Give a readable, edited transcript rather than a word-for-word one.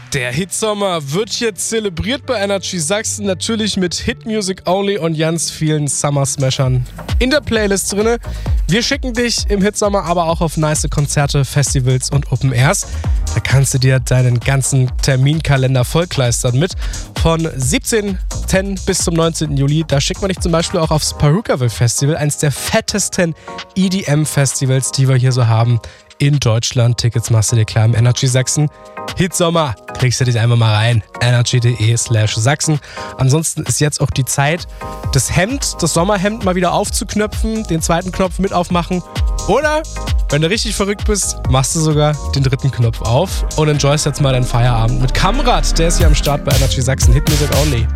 Der Hitsommer wird hier zelebriert bei Energy Sachsen, natürlich mit Hit Music Only und ganz vielen Summer-Smashern in der Playlist drinne. Wir schicken dich im Hitsommer aber auch auf nice Konzerte, Festivals und Open Airs. Da kannst du dir deinen ganzen Terminkalender vollkleistern mit. Von 17.10 bis zum 19. Juli, da schickt man dich zum Beispiel auch aufs Perukaville Festival, eines der fettesten EDM-Festivals, die wir hier so haben in Deutschland. Tickets machst du dir klar im Energy Sachsen. Hitsommer, kriegst du dich einfach mal rein. energy.de/Sachsen. Ansonsten ist jetzt auch die Zeit, das Sommerhemd mal wieder aufzuknöpfen, den zweiten Knopf mit aufmachen. Oder, wenn du richtig verrückt bist, machst du sogar den dritten Knopf auf und enjoyst jetzt mal deinen Feierabend mit Kamrat. Der ist hier am Start bei Energy Sachsen. Hit Music Only.